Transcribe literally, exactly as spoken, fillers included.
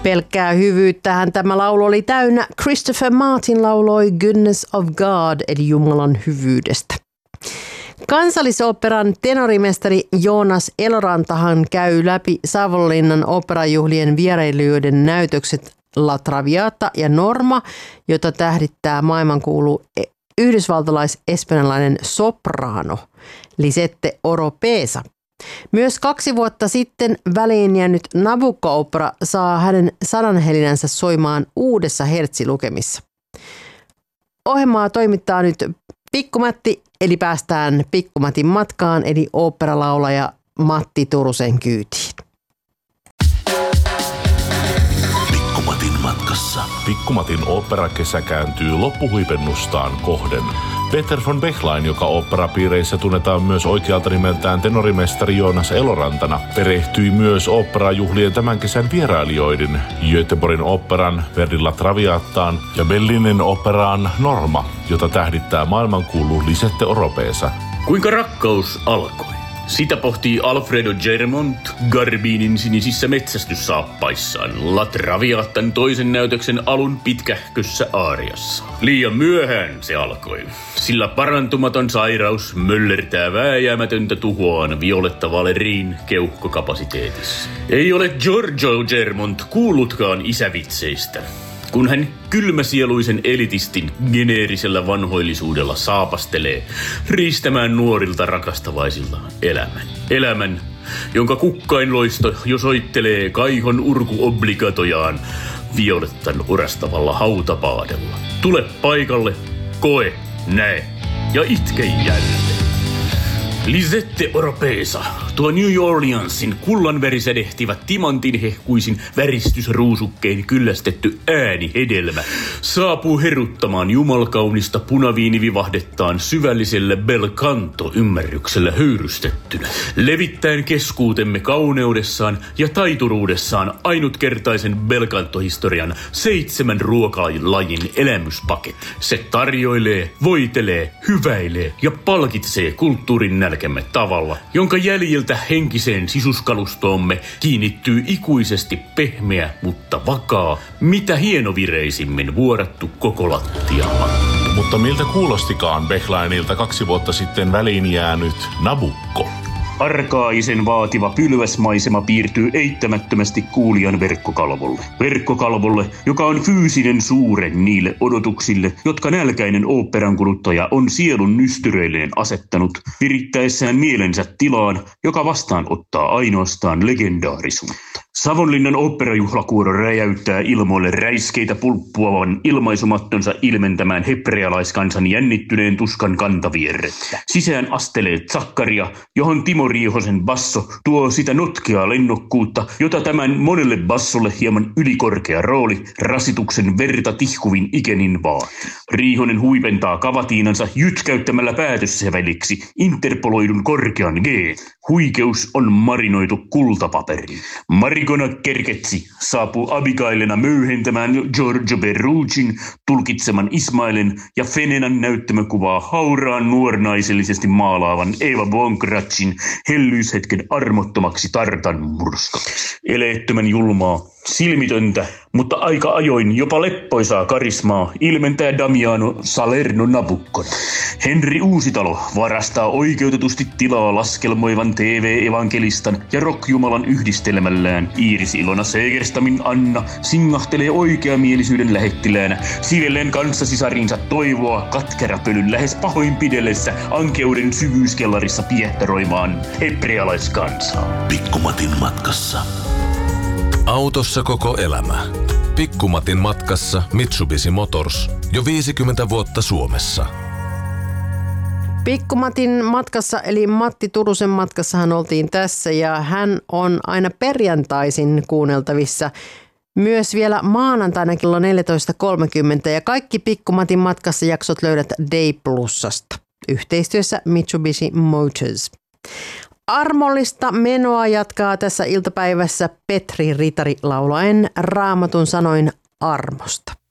Pelkkää hyvyyttähän tämä laulu oli täynnä. Christopher Martin lauloi Goodness of God, eli Jumalan hyvyydestä. Kansallisoopperan tenorimestari Joonas Elorantahan käy läpi Savonlinnan oopperajuhlien vierailijoiden näytökset La Traviata ja Norma, jota tähdittää maailmankuulu yhdysvaltalais-espanjalainen soprano Lisette Oropesa. Myös kaksi vuotta sitten väliin jäänyt Nabucco-opera saa hänen sananhelinänsä soimaan uudessa hertsilukemissa. Ohjelmaa toimittaa nyt Pikku-Matti, eli päästään Pikku-Matin matkaan, eli oopperalaulaja Matti Turusen kyytiin. Pikku-Matin matkassa. Pikku-Matin oopperakesä kääntyy loppuhuipennustaan kohden. Peter von Bechlein, joka oopperapiireissä tunnetaan myös oikealta nimeltään tenorimestari Joonas Elorantana, perehtyi myös oopperajuhlien tämän kesän vierailijoiden Göteborgin oopperan Verdin La Traviattaan ja Berliinin oopperaan Norma, jota tähdittää maailmankuulu Lisette Oropesa. Kuinka rakkaus alkoi? Sitä pohtii Alfredo Germont Garbinin sinisissä metsästyssaappaissaan La Traviatan toisen näytöksen alun pitkähkössä aariassa. Liian myöhään se alkoi, sillä parantumaton sairaus möllertää vääjäämätöntä tuhoaan Violetta Valeriin keuhkokapasiteetissa. Ei ole Giorgio Germont kuullutkaan isävitseistä, kun hän kylmäsieluisen elitistin geneerisellä vanhoillisuudella saapastelee riistämään nuorilta rakastavaisilta elämän. Elämän, jonka kukkainloisto jo soittelee kaihon urkuobligatojaan Violettan urastavalla hautapaadella. Tule paikalle, koe, näe ja itke jälleen. Lisette Oropesa, tuo New Orleansin kullanverisädehtivä timantinhehkuisin väristysruusukkein kyllästetty äänihedelmä saapuu heruttamaan jumalkaunista punaviinivivahdettaan syvälliselle bel canto-ymmärryksellä höyrystettynä, levittäen keskuutemme kauneudessaan ja taituruudessaan ainutkertaisen bel canto-historian seitsemän ruokalajin elämyspaket. Se tarjoilee, voitelee, hyväilee ja palkitsee kulttuurin nälkää tavalla, jonka jäljiltä henkiseen sisuskalustomme kiinnittyy ikuisesti pehmeä, mutta vakaa, mitä hienovireisimmin vuorattu koko lattialla. Mutta miltä kuulostikaan Bechleinilta kaksi vuotta sitten väliin jäänyt Nabucco? Arkaaisen vaativa pylväsmaisema piirtyy eittämättömästi kuulijan verkkokalvolle. Verkkokalvolle, joka on fyysinen suuren niille odotuksille, jotka nälkäinen oopperan kuluttaja on sielun nystyröilleen asettanut, virittäessään mielensä tilaan, joka vastaanottaa ainoastaan legendaarisuutta. Savonlinnan oopperajuhlakuoro räjäyttää ilmoille räiskeitä pulppuavan ilmaisumattonsa ilmentämään hebrealaiskansan jännittyneen tuskan kantavierrettä. Sisään astelee Zakkaria, johon Timo Riihosen basso tuo sitä notkeaa lennokkuutta, jota tämän monelle bassolle hieman ylikorkea rooli rasituksen verta tihkuvin ikenin vaatii. Riihonen huipentaa kavatiinansa jytkäyttämällä päätössäväliksi interpoloidun korkean G. Huikeus on marinoitu kultapaperiin. Marigona Kerketsi saapuu Abigailena möyhentämään Giorgio Berrucin tulkitseman Ismailen ja Fenenan näyttämökuvaa hauraan nuornaisellisesti maalaavan Eva Bongracin hellyyshetken armottomaksi tartan murskaksi. Eleettömän julmaa, silmitöntä, mutta aika ajoin jopa leppoisaa karismaa ilmentää Damiano Salerno Nabuccon. Henri Uusitalo varastaa oikeutetusti tilaa laskelmoivan T V-evankelistan ja rockjumalan yhdistelmällään. Iiris Ilona Segerstamin Anna singahtelee oikeamielisyyden lähettiläänä, sivelleen kanssasisarinsa toivoa katkerapölyn lähes pahoinpidellessä ankeuden syvyyskellarissa piehtaroimaan hebrealaiskansaa. Pikku-Matin matkassa. Autossa koko elämä. Pikku-Matin matkassa Mitsubishi Motors. Jo viisikymmentä vuotta Suomessa. Pikku-Matin matkassa, eli Matti Turusen matkassahan oltiin tässä, ja hän on aina perjantaisin kuunneltavissa. Myös vielä maanantaina kello neljätoista kolmekymmentä, ja kaikki Pikku-Matin matkassa jaksot löydät Day Plusasta. Yhteistyössä Mitsubishi Motors. Armollista menoa jatkaa tässä iltapäivässä Petri Ritari laulaen Raamatun sanoin armosta.